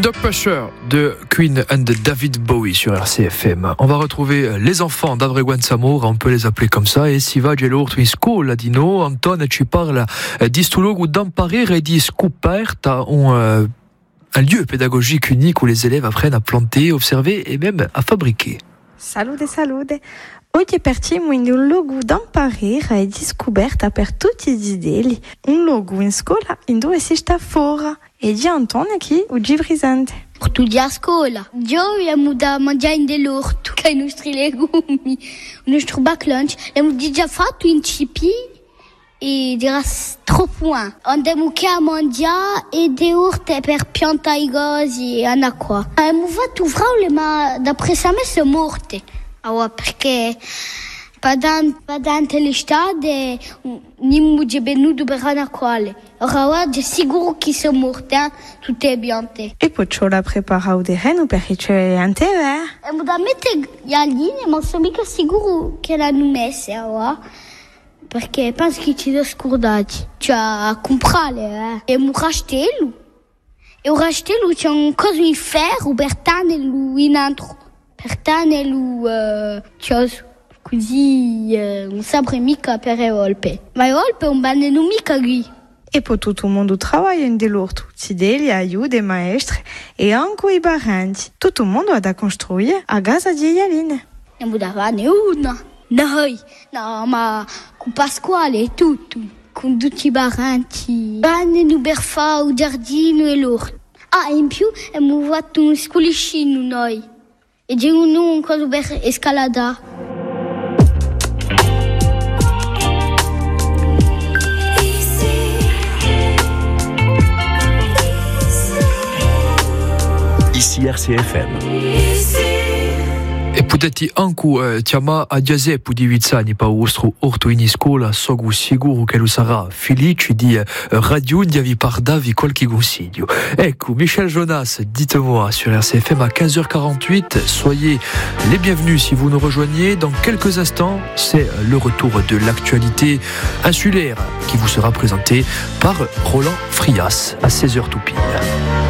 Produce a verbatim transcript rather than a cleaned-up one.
Under Pressure de Queen and David Bowie sur R C F M. On va retrouver les enfants d'Avreguen Samor, on peut les appeler comme ça, e si va gel'orto in scuola di no, Anton ci parla di sto luogo d'imparare e di scoperta, un, euh, un lieu pédagogique unique où les élèves apprennent à planter, observer et même à fabriquer. Salute, salute. Oggi partiamo in un luogo d'imparare e di scoperta per tutti gli idei. Un luogo in scuola in dove si sta fuori. E di Antonio aqui, oggi presente. Studia a scuola. Io abbiamo da mangiare dell'orto, che i nostri legumi, il nostro back lunch. L'abbiamo già fatto in C P e dirà troppo. Andiamo che a mangiare e de orte per piantare i gosi e anacqua. Abbiamo fatto fraule, ma d'après ça me sono morte. Ah, perché padante l'estate non è venuto per una quale. Ora è sicuro che sono morte, tutto è biante. E poi c'ho la preparato di reno perché c'è ante, eh? E mo da mettere gli aline, ma sono mica sicuro che l'hanno messa ora. Perché penso che ci sono scordati. Cioè, a comprare, eh? E mo rastello. E o rastello c'è un coso in ferro per tenerlo in altro. Per tenerlo, uh, cosa, così, uh, non sempre mica per le volpe. Ma le volpe non vanno mica qui. E poi tutto il mondo lavora in dell'orto. Ci degli aiuti, maestri e anche i parenti. Tutto il mondo ha da costruire a casa di Ialine. Non può farne una. Noi, no, ma con Pasquale e tutto. Con tutti i parenti. Vanno per fare il giardino e l'orto. Ah, in più abbiamo fatto un scoliscino noi. E c'è un cosa per escaladare. Ici R C F M. E potete anche chiamare a Giuseppe di Vizzani per il vostro orto in scuola, sono sicuro che lo sarà felice di radio di vi pardavi qualche consiglio. Ecco, Michel Jonas, dites-moi sur R C F M à quinze heures quarante-huit, soyez les bienvenus si vous nous rejoignez. Dans quelques instants, c'est le retour de l'actualité insulaire qui vous sera présenté par Roland Frias à seize heures tout pile.